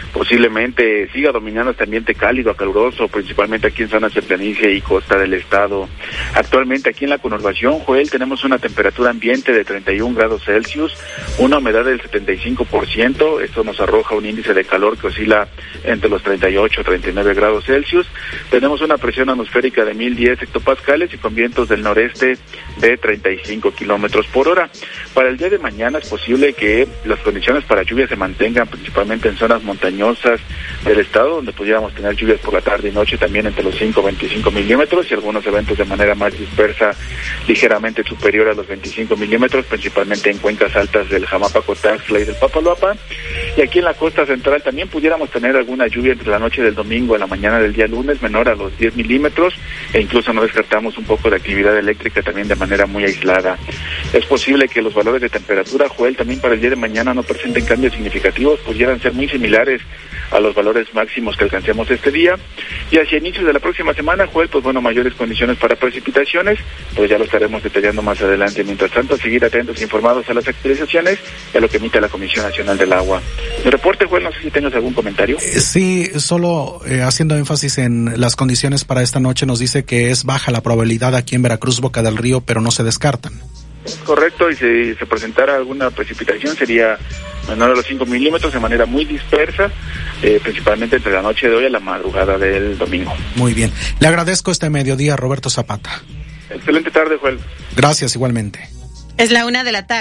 posiblemente siga dominando este ambiente cálido a caluroso, principalmente aquí en zonas de planicie y costa del estado. Actualmente aquí en la conurbación, Joel, tenemos una temperatura ambiente de treinta y un grados Celsius, una humedad del setenta y cinco por ciento, esto nos arroja un índice de calor que oscila entre los treinta y ocho y treinta y nueve grados Celsius. Tenemos una presión atmosférica de mil diez hectopascales y con vientos del noreste de treinta y cinco kilómetros por hora. Para el día de mañana es posible que las condiciones para lluvia se mantengan principalmente en zonas montañosas del estado, donde pudiéramos tener lluvias por la tarde y noche también entre los cinco y veinticinco milímetros y algunos eventos de manera más dispersa, ligeramente superior a los veinticinco milímetros, principalmente en cuencas altas del Jamapaco, Taxla y del Papaloapa. Y aquí en la costa central también pudiéramos tener alguna lluvia entre la noche del domingo a la mañana del día lunes, menor a los diez milímetros, e incluso no descartamos un poco de actividad eléctrica también de manera muy aislada. Es posible que los valores de temperatura, Joel, también para el día de mañana no presenten cambios significativos, pudieran ser muy similares a los valores máximos que alcancemos este día. Y hacia inicios de la próxima semana, Joel, pues bueno, mayores condiciones para precipitaciones, pues ya lo estaremos detallando más adelante. Mientras tanto, seguir atentos e informados a las actualizaciones y a lo que emite la Comisión Nacional del Agua. Mi reporte, Joel, no sé si tengas algún comentario. Sí, solo eh, haciendo énfasis en las condiciones para esta noche, nos dice que es baja la probabilidad aquí en Veracruz, Boca del Río, pero no se descartan. Correcto, y si se presentara alguna precipitación sería menor a los cinco milímetros de manera muy dispersa, eh, principalmente entre la noche de hoy a la madrugada del domingo. Muy bien. Le agradezco este mediodía, Roberto Zapata. Excelente tarde, Joel. Gracias, igualmente. Es la una de la tarde.